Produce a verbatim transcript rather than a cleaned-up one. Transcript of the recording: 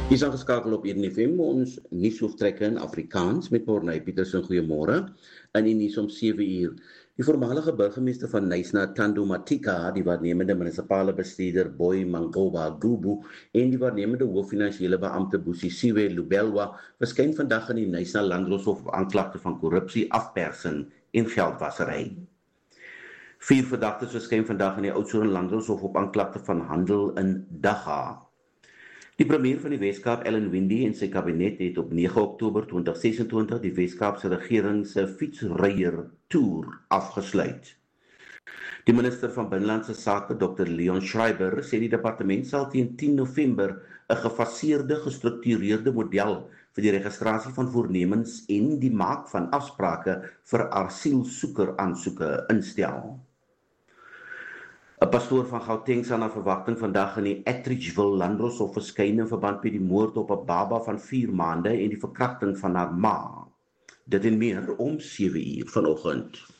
Is aangeskakel op Eden F M, ons nuushooftrekke in Afrikaans met Morney Petersen, goeiemôre. In die nuus om sewe uur. Die voormalige burgemeester van Knysna, Thando Matika, die waarnemende munisipale bestuurder Boy Mangoba Gubu en die waarnemende hooffinansiële beampte Busisiwe Lubelwa verskyn vandag in die Knysna Landdroshof op aanklagte van korrupsie, afpersing en geldwasery. Vier verdagtes verskyn vandag in die Oudtshoorn Landdroshof op aanklagte van handel in dagga. Die premier van die Weskaap, Ellen Windey, en sy kabinet het op nege Oktober tweeduisend ses en twintig die Weskaapse regering se fietsryer toer afgesluit. Die minister van Binnelandse Sake, dokter Leon Schreiber, sê die departement sal teen tien November 'n gefaseerde, gestruktureerde model vir die registrasie van voornemens en die maak van afsprake vir asielsoeker-aansoeke instel. 'n Pastoor van Gauteng sal na verwagting vandag in die Atteridgeville Landdroshof verskyn in verband met die moord op 'n baba van vier maande en die verkrachting van haar ma. Dit en meer om sewe uur vanoggend.